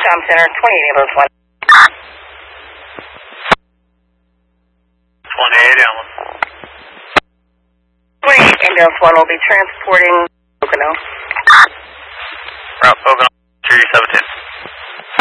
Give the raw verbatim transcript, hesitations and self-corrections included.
Com Center, twenty-eight ambulance one. twenty-eight ambulance. twenty-eight ambulance one will be transporting